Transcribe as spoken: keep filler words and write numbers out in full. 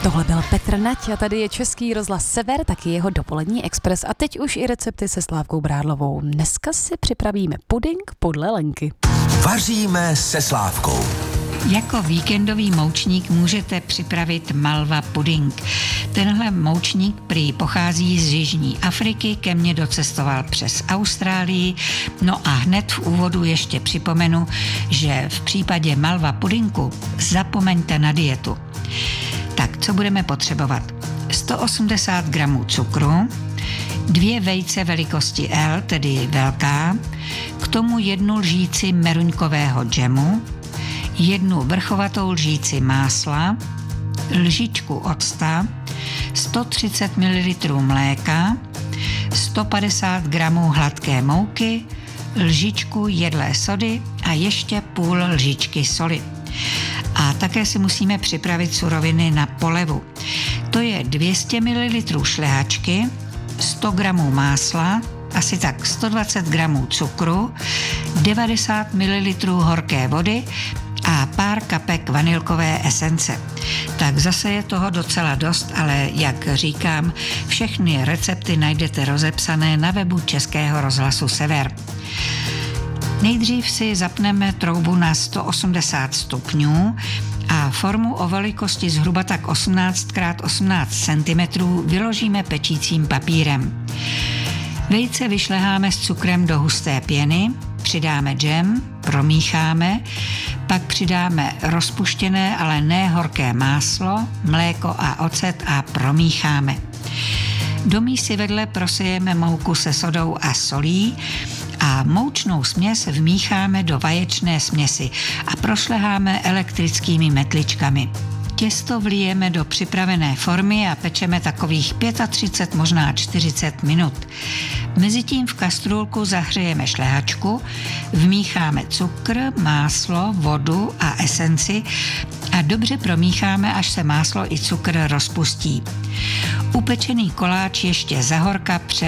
Tohle byl Petr Nať a tady je Český rozhlas Sever, taky jeho dopolední expres a teď už i recepty se Slávkou Brádlovou. Dneska si připravíme puding podle Lenky. Vaříme se Slávkou. Jako víkendový moučník můžete připravit malva puding. Tenhle moučník prý pochází z Jižní Afriky, ke mně docestoval přes Austrálii. No a hned v úvodu ještě připomenu, že v případě malva pudinku zapomeňte na dietu. Tak, co budeme potřebovat? sto osmdesát gramů cukru, dvě vejce velikosti L, tedy velká, k tomu jednu lžíci meruňkového džemu, jednu vrchovatou lžíci másla, lžičku octa, sto třicet mililitrů mléka, sto padesát gramů hladké mouky, lžičku jedlé sody a ještě půl lžičky soli. A také si musíme připravit suroviny na polevu. To je dvě stě mililitrů šlehačky, sto gramů másla, asi tak sto dvacet gramů cukru, devadesát mililitrů horké vody a pár kapek vanilkové esence. Tak zase je toho docela dost, ale jak říkám, všechny recepty najdete rozepsané na webu Českého rozhlasu Sever. Nejdřív si zapneme troubu na sto osmdesát stupňů a formu o velikosti zhruba tak osmnáct krát osmnáct centimetrů vyložíme pečícím papírem. Vejce vyšleháme s cukrem do husté pěny, přidáme džem, promícháme, pak přidáme rozpuštěné, ale ne horké máslo, mléko a ocet a promícháme. Do mísy vedle prosejeme mouku se sodou a solí a moučnou směs vmícháme do vaječné směsi a prošleháme elektrickými metličkami. Těsto vlijeme do připravené formy a pečeme takových třicet pět, možná čtyřicet minut. Mezitím v kastrůlku zahřejeme šlehačku, vmícháme cukr, máslo, vodu a esenci a dobře promícháme, až se máslo i cukr rozpustí. Upečený koláč ještě za horka